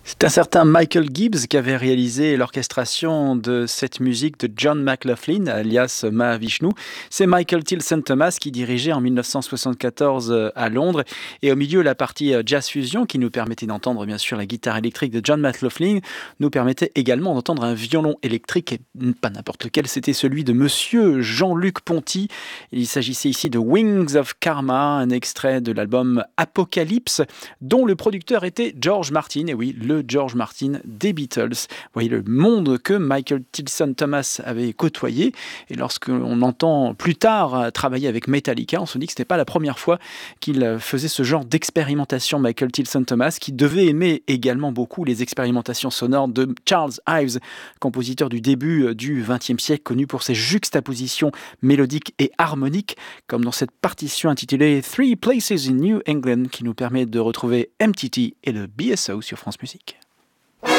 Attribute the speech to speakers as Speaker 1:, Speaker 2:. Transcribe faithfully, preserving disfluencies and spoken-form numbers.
Speaker 1: C'est un certain Michael Gibbs qui avait réalisé l'orchestration de cette musique de John McLaughlin, alias Mahavishnu. C'est Michael Tilson Thomas qui dirigeait en mille neuf cent soixante-quatorze euh, à Londres. Et au milieu, la partie euh, jazz fusion qui nous permettait d'entendre bien sûr la guitare électrique de John McLaughlin nous permettait également d'entendre un violon électrique, et pas n'importe lequel, c'était celui de monsieur Jean-Luc Ponty. Il s'agissait ici de Wings of Karma, un extrait de l'album Apocalypse, dont le producteur était George Martin. Et oui, le George Martin des Beatles. Vous voyez le monde que Michael Tilson Thomas avait côtoyé. Et lorsqu'on entend plus tard travailler avec Metallica, on se dit que ce n'était pas la première fois qu'il faisait ce genre d'expérimentation, Michael Tilson Thomas, qui devait aimer également beaucoup les expérimentations sonores de Charles Ives, compositeur du début du vingtième siècle, connu pour ses juxtapositions mélodiques et harmoniques, comme dans cette partition intitulée Three Places in New England, qui nous permet de retrouver M T T et le B S O sur France Musique.